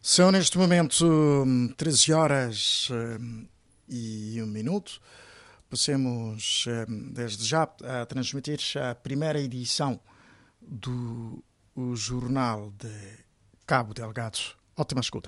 São neste momento 13 horas e 1 minuto. Passemos desde já a transmitir a primeira edição do Jornal de Cabo Delgado. Ótima escuta.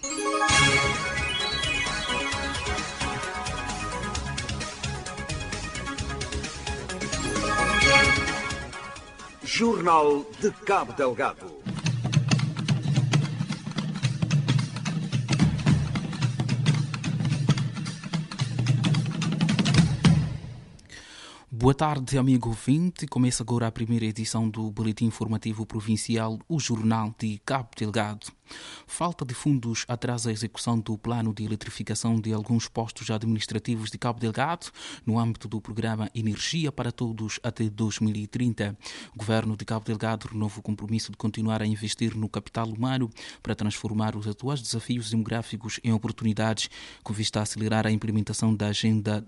Jornal de Cabo Delgado. Boa tarde, amigo ouvinte. Começa agora a primeira edição do Boletim Informativo Provincial, o Jornal de Cabo Delgado. Falta de fundos atrasa a execução do plano de eletrificação de alguns postos administrativos de Cabo Delgado no âmbito do programa Energia para Todos até 2030. O governo de Cabo Delgado renova o compromisso de continuar a investir no capital humano para transformar os atuais desafios demográficos em oportunidades, com vista a acelerar a implementação da Agenda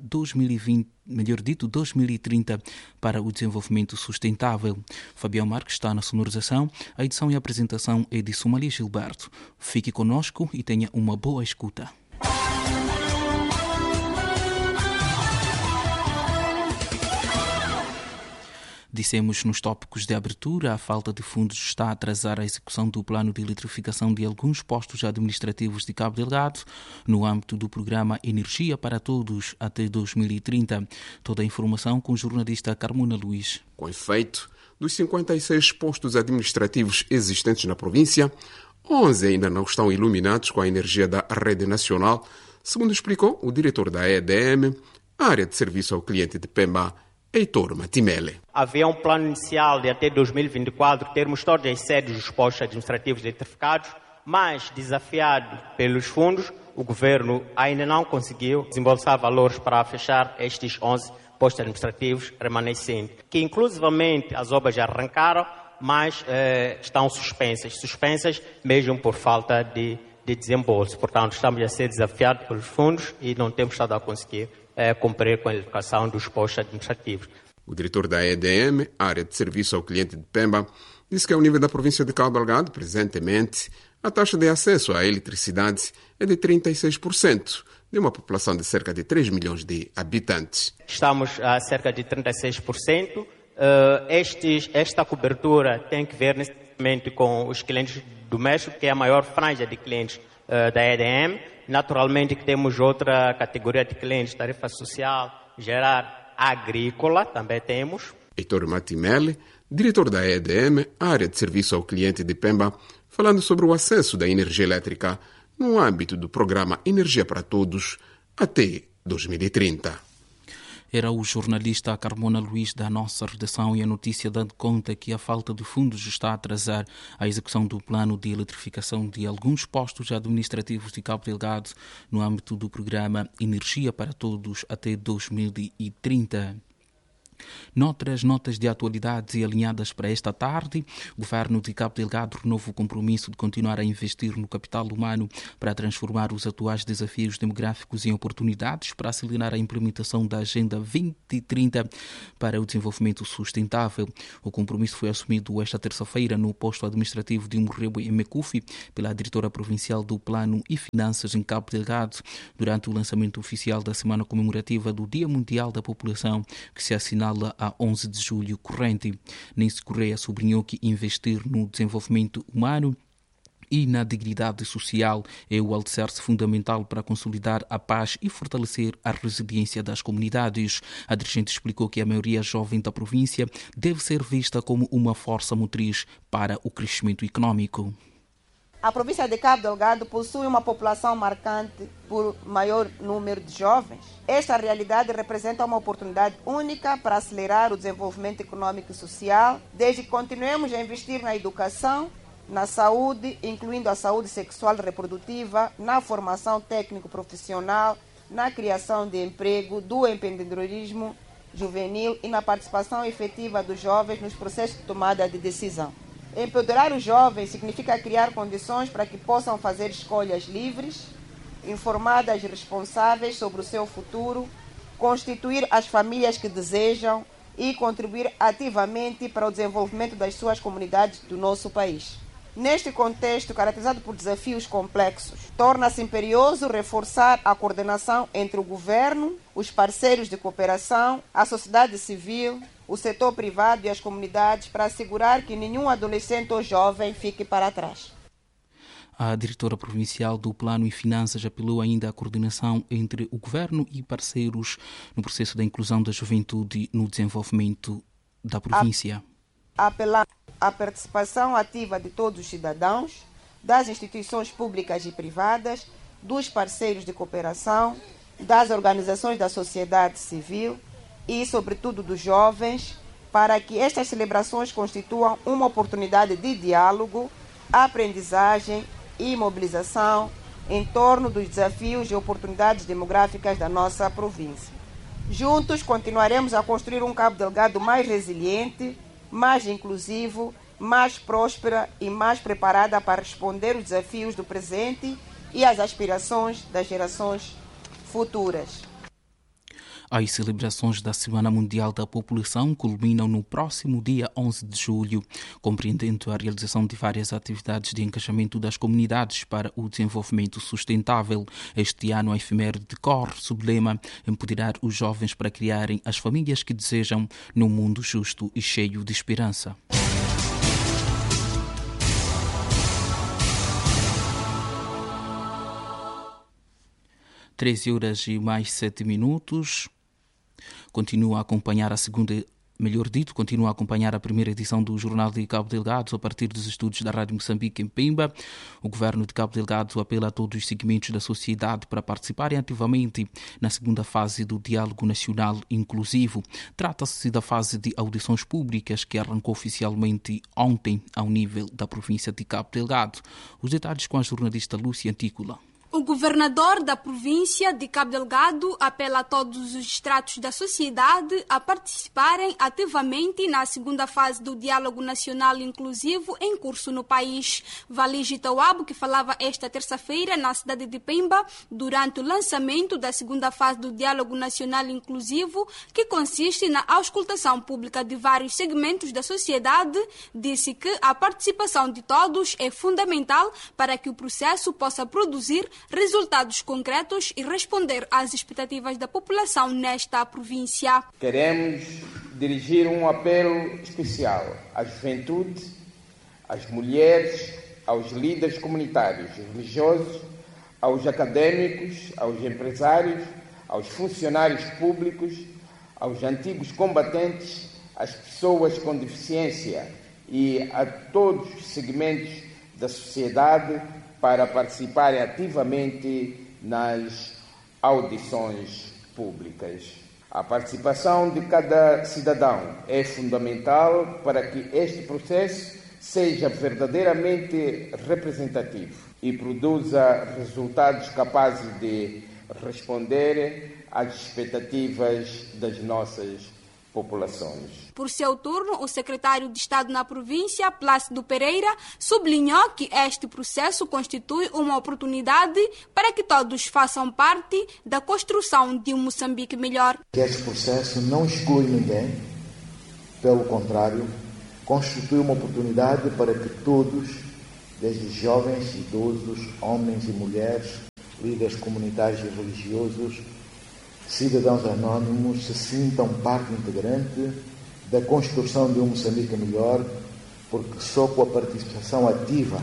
2030 para o desenvolvimento sustentável. Fabião Marques está na sonorização. A edição e a apresentação é de Somalia Gilberto. Fique conosco e tenha uma boa escuta. Dissemos nos tópicos de abertura, a falta de fundos está a atrasar a execução do plano de eletrificação de alguns postos administrativos de Cabo Delgado no âmbito do programa Energia para Todos até 2030. Toda a informação com o jornalista Carmona Luís. Com efeito, dos 56 postos administrativos existentes na província, 11 ainda não estão iluminados com a energia da rede nacional, segundo explicou o diretor da EDM, área de serviço ao cliente de Pemba, Heitor Matimele. Havia um plano inicial de até 2024 termos todas as sedes dos postos administrativos eletrificados, mas desafiado pelos fundos, o governo ainda não conseguiu desembolsar valores para fechar estes 11 postos administrativos remanescentes, que inclusivamente as obras já arrancaram, mas estão suspensas mesmo por falta de desembolso. Portanto, estamos a ser desafiados pelos fundos e não temos estado a conseguir cumprir com a eletrificação dos postos administrativos. O diretor da EDM, área de serviço ao cliente de Pemba, disse que ao nível da província de Cabo Delgado, presentemente, a taxa de acesso à eletricidade é de 36%, de uma população de cerca de 3 milhões de habitantes. Estamos a cerca de 36%. Esta cobertura tem que ver necessariamente com os clientes domésticos, que é a maior franja de clientes da EDM. Naturalmente que temos outra categoria de clientes, tarifa social, gerar agrícola, também temos. Heitor Matimele, diretor da EDM, área de serviço ao cliente de Pemba, falando sobre o acesso da energia elétrica no âmbito do programa Energia para Todos até 2030. Era o jornalista Carmona Luís da nossa redação e a notícia dando conta que a falta de fundos está a atrasar a execução do plano de eletrificação de alguns postos administrativos de Cabo Delgado no âmbito do programa Energia para Todos até 2030. Noutras notas de atualidade alinhadas para esta tarde, o governo de Cabo Delgado renova o compromisso de continuar a investir no capital humano para transformar os atuais desafios demográficos em oportunidades para acelerar a implementação da Agenda 2030 para o desenvolvimento sustentável. O compromisso foi assumido esta terça-feira no posto administrativo de Umurrebo, em Mecufi, pela diretora provincial do Plano e Finanças em Cabo Delgado, durante o lançamento oficial da Semana Comemorativa do Dia Mundial da População, que se assinala a 11 de julho corrente. Nancy Correia sublinhou que investir no desenvolvimento humano e na dignidade social é o alicerce fundamental para consolidar a paz e fortalecer a resiliência das comunidades. A dirigente explicou que a maioria jovem da província deve ser vista como uma força motriz para o crescimento econômico. A província de Cabo Delgado possui uma população marcante por maior número de jovens. Esta realidade representa uma oportunidade única para acelerar o desenvolvimento econômico e social, desde que continuemos a investir na educação, na saúde, incluindo a saúde sexual e reprodutiva, na formação técnico-profissional, na criação de emprego, do empreendedorismo juvenil e na participação efetiva dos jovens nos processos de tomada de decisão. Empoderar os jovens significa criar condições para que possam fazer escolhas livres, informadas e responsáveis sobre o seu futuro, constituir as famílias que desejam e contribuir ativamente para o desenvolvimento das suas comunidades do nosso país. Neste contexto, caracterizado por desafios complexos, torna-se imperioso reforçar a coordenação entre o governo, os parceiros de cooperação, a sociedade civil, o setor privado e as comunidades para assegurar que nenhum adolescente ou jovem fique para trás. A diretora provincial do Plano e Finanças apelou ainda à coordenação entre o governo e parceiros no processo da inclusão da juventude no desenvolvimento da província. Apelando à participação ativa de todos os cidadãos, das instituições públicas e privadas, dos parceiros de cooperação, das organizações da sociedade civil e, sobretudo, dos jovens, para que estas celebrações constituam uma oportunidade de diálogo, aprendizagem e mobilização em torno dos desafios e oportunidades demográficas da nossa província. Juntos continuaremos a construir um Cabo Delgado mais resiliente, mais inclusivo, mais próspera e mais preparada para responder os desafios do presente e às aspirações das gerações futuras. As celebrações da Semana Mundial da População culminam no próximo dia 11 de julho, compreendendo a realização de várias atividades de engajamento das comunidades para o desenvolvimento sustentável. Este ano, a efeméride decorre sob o lema Empoderar os jovens para criarem as famílias que desejam num mundo justo e cheio de esperança. Treze horas e mais 7 minutos. Continua a acompanhar a primeira edição do Jornal de Cabo Delgado a partir dos estúdios da Rádio Moçambique em Pemba. O Governo de Cabo Delgado apela a todos os segmentos da sociedade para participarem ativamente na segunda fase do Diálogo Nacional Inclusivo. Trata-se da fase de audições públicas que arrancou oficialmente ontem ao nível da província de Cabo Delgado. Os detalhes com a jornalista Lúcia Antícola. O governador da província de Cabo Delgado apela a todos os estratos da sociedade a participarem ativamente na segunda fase do Diálogo Nacional Inclusivo em curso no país. Valigi Tawabo, que falava esta terça-feira na cidade de Pemba, durante o lançamento da segunda fase do Diálogo Nacional Inclusivo, que consiste na auscultação pública de vários segmentos da sociedade, disse que a participação de todos é fundamental para que o processo possa produzir resultados concretos e responder às expectativas da população nesta província. Queremos dirigir um apelo especial à juventude, às mulheres, aos líderes comunitários e religiosos, aos académicos, aos empresários, aos funcionários públicos, aos antigos combatentes, às pessoas com deficiência e a todos os segmentos da sociedade para participarem ativamente nas audições públicas. A participação de cada cidadão é fundamental para que este processo seja verdadeiramente representativo e produza resultados capazes de responder às expectativas das nossas populações. Por seu turno, o secretário de Estado na província, Plácido Pereira, sublinhou que este processo constitui uma oportunidade para que todos façam parte da construção de um Moçambique melhor. Este processo não exclui ninguém, pelo contrário, constitui uma oportunidade para que todos, desde jovens, idosos, homens e mulheres, líderes comunitários e religiosos, cidadãos anónimos, se sintam parte integrante da construção de um Moçambique melhor, porque só com a participação ativa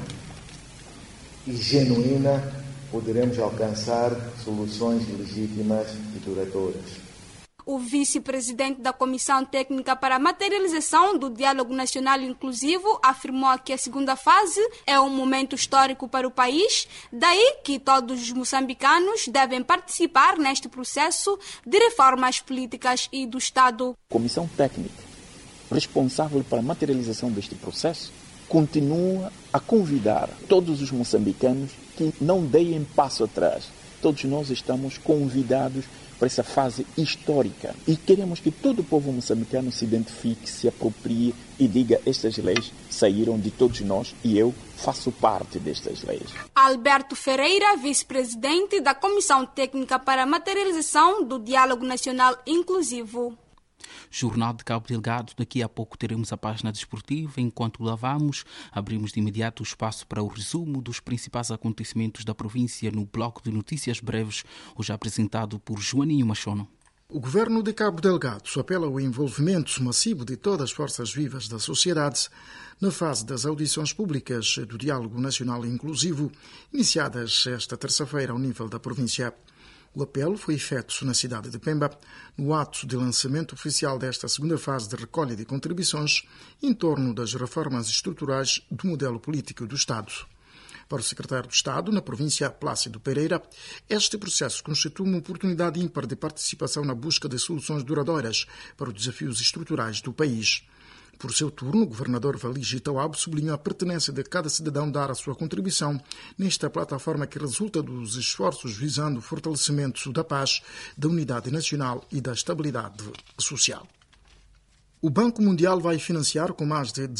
e genuína poderemos alcançar soluções legítimas e duradouras. O vice-presidente da Comissão Técnica para a Materialização do Diálogo Nacional Inclusivo afirmou que a segunda fase é um momento histórico para o país, daí que todos os moçambicanos devem participar neste processo de reformas políticas e do Estado. A Comissão Técnica responsável para a materialização deste processo continua a convidar todos os moçambicanos que não deem passo atrás. Todos nós estamos convidados para essa fase histórica e queremos que todo o povo moçambicano se identifique, se aproprie e diga: estas leis saíram de todos nós e eu faço parte destas leis. Alberto Ferreira, vice-presidente da Comissão Técnica para a Materialização do Diálogo Nacional Inclusivo. Jornal de Cabo Delgado, daqui a pouco teremos a página desportiva. Enquanto lá vamos, abrimos de imediato o espaço para o resumo dos principais acontecimentos da província no bloco de notícias breves, hoje apresentado por Joaninho Machono. O governo de Cabo Delgado apela ao envolvimento massivo de todas as forças vivas da sociedade na fase das audições públicas do Diálogo Nacional Inclusivo, iniciadas esta terça-feira ao nível da província. O apelo foi feito na cidade de Pemba, no ato de lançamento oficial desta segunda fase de recolha de contribuições em torno das reformas estruturais do modelo político do Estado. Para o secretário de Estado, na província, Plácido Pereira, este processo constitui uma oportunidade ímpar de participação na busca de soluções duradouras para os desafios estruturais do país. Por seu turno, o governador Valigi Tawabo sublinhou a pertinência de cada cidadão dar a sua contribuição nesta plataforma que resulta dos esforços visando o fortalecimento da paz, da unidade nacional e da estabilidade social. O Banco Mundial vai financiar com mais de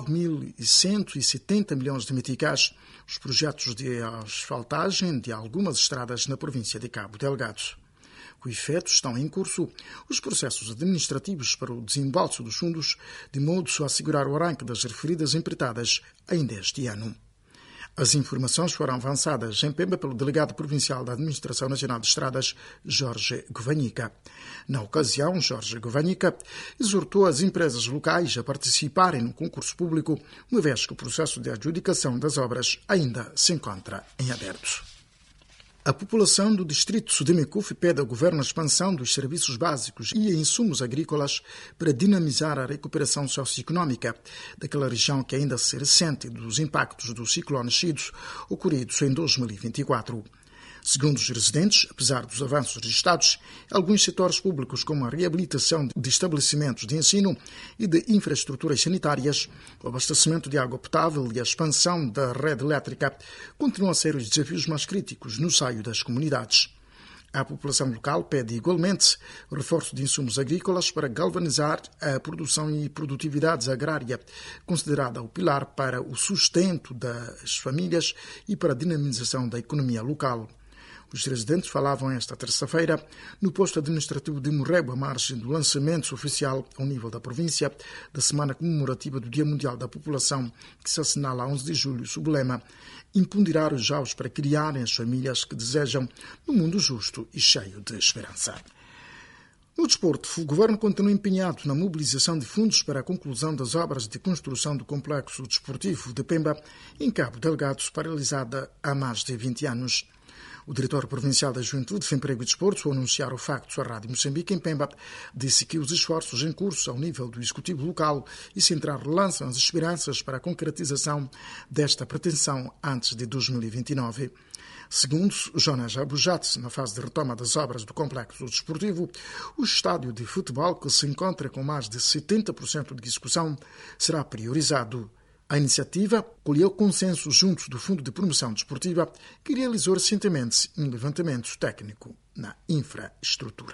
19.170 milhões de meticais os projetos de asfaltagem de algumas estradas na província de Cabo Delgado. Com efeito, estão em curso os processos administrativos para o desembolso dos fundos, de modo a assegurar o arranque das referidas empreitadas ainda este ano. As informações foram avançadas em Pemba pelo delegado provincial da Administração Nacional de Estradas, Jorge Govanhica. Na ocasião, Jorge Govanhica exortou as empresas locais a participarem no concurso público, uma vez que o processo de adjudicação das obras ainda se encontra em aberto. A população do distrito de Mekuf pede ao governo a expansão dos serviços básicos e insumos agrícolas para dinamizar a recuperação socioeconómica daquela região que ainda se ressente dos impactos do ciclone Chido ocorridos em 2024. Segundo os residentes, apesar dos avanços registrados, alguns setores públicos, como a reabilitação de estabelecimentos de ensino e de infraestruturas sanitárias, o abastecimento de água potável e a expansão da rede elétrica, continuam a ser os desafios mais críticos no seio das comunidades. A população local pede igualmente o reforço de insumos agrícolas para galvanizar a produção e produtividade agrária, considerada o pilar para o sustento das famílias e para a dinamização da economia local. Os residentes falavam esta terça-feira no posto administrativo de Morrego, à margem do lançamento oficial ao nível da província da Semana Comemorativa do Dia Mundial da População, que se assinala a 11 de julho, sob o lema "Empoderar os jovens para criarem as famílias que desejam num mundo justo e cheio de esperança". No desporto, o governo continua empenhado na mobilização de fundos para a conclusão das obras de construção do complexo desportivo de Pemba, em Cabo Delgado, paralisada há mais de 20 anos. O diretor provincial da Juventude, Emprego e Desporto, ao anunciar o facto à Rádio Moçambique em Pemba, disse que os esforços em curso ao nível do Executivo local e central relançam as esperanças para a concretização desta pretensão antes de 2029. Segundo Jonas Abujat, na fase de retoma das obras do complexo desportivo, o estádio de futebol, que se encontra com mais de 70% de execução, será priorizado. A iniciativa colheu consenso junto do Fundo de Promoção Desportiva, que realizou recentemente um levantamento técnico na infraestrutura.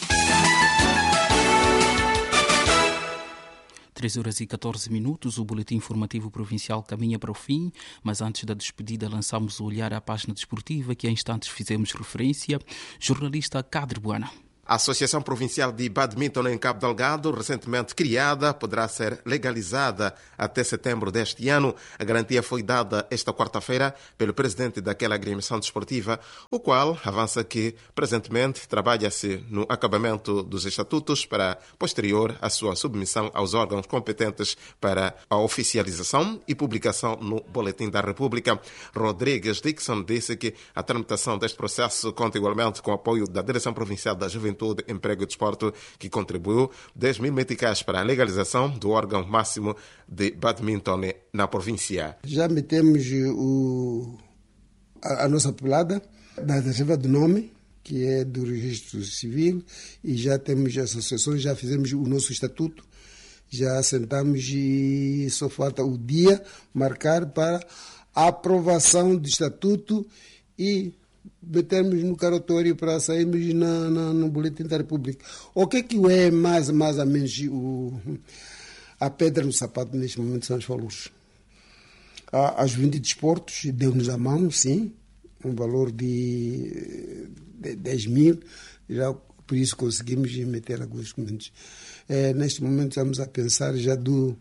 3h14, o boletim informativo provincial caminha para o fim, mas antes da despedida lançamos o olhar à página desportiva que há instantes fizemos referência. Jornalista Cadre Buana. A Associação Provincial de Badminton em Cabo Delgado, recentemente criada, poderá ser legalizada até setembro deste ano. A garantia foi dada esta quarta-feira pelo presidente daquela agremiação desportiva, o qual avança que, presentemente, trabalha-se no acabamento dos estatutos para posterior a sua submissão aos órgãos competentes para a oficialização e publicação no Boletim da República. Rodrigues Dixon disse que a tramitação deste processo conta igualmente com o apoio da Direção Provincial da Juventude, Emprego e Desporto, que contribuiu 10 mil meticais para a legalização do órgão máximo de badminton na província. Já metemos a nossa pelada da reserva do nome, que é do registro civil, e já temos as associações, já fizemos o nosso estatuto, já sentamos e só falta o dia marcar para a aprovação do estatuto e metermos no cartório para sairmos no Boletim da República. O que é mais ou menos a pedra no sapato neste momento são os valores. A Juventude de Desportos deu-nos a mão, sim, um valor de 10 mil, já por isso conseguimos meter alguns documentos. Neste momento estamos a pensar já de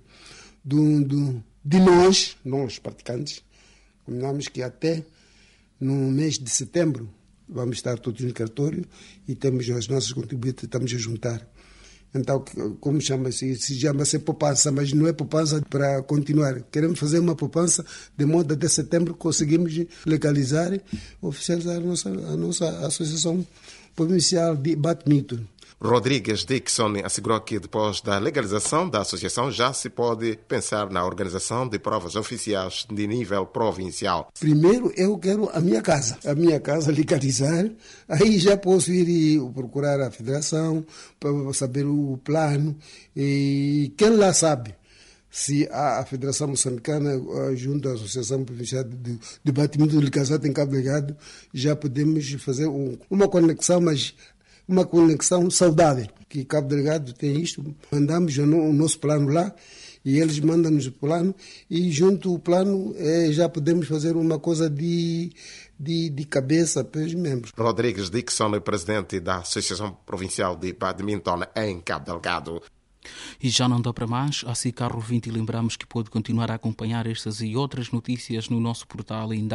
nós praticantes, combinamos que até no mês de setembro vamos estar todos no cartório e temos os nossos contribuintes, estamos a juntar. Então, como chama-se? Se chama-se poupança, mas não é poupança para continuar. Queremos fazer uma poupança de modo até setembro conseguimos legalizar e oficializar a nossa Associação Provincial de Badminton. Rodrigues Dixon assegurou que depois da legalização da associação já se pode pensar na organização de provas oficiais de nível provincial. Primeiro eu quero a minha casa legalizar, aí já posso ir procurar a federação para saber o plano e quem lá sabe. Se a Federação Moçambicana, junto à Associação Provincial de Badminton legalizada em Cabo Delgado, já podemos fazer uma conexão, mas uma conexão saudável, que Cabo Delgado tem isto, mandamos o nosso plano lá e eles mandam-nos o plano e junto ao plano já podemos fazer uma coisa de cabeça para os membros. Rodrigues Dixon é presidente da Associação Provincial de Badminton em Cabo Delgado. E já não dá para mais, assim caro ouvinte, lembramos que pode continuar a acompanhar estas e outras notícias no nosso portal em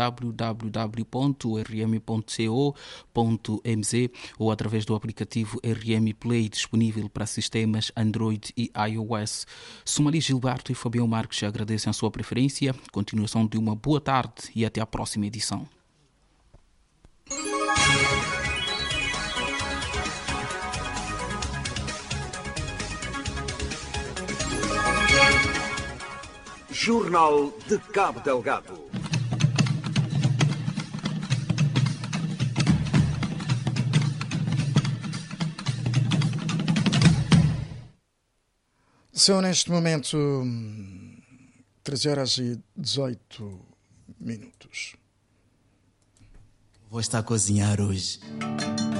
www.rm.co.mz ou através do aplicativo RM Play disponível para sistemas Android e iOS. Sumali Gilberto e Fabião Marques agradecem a sua preferência, continuação de uma boa tarde e até a próxima edição. Jornal de Cabo Delgado. São neste momento 13h18. Vou estar a cozinhar hoje.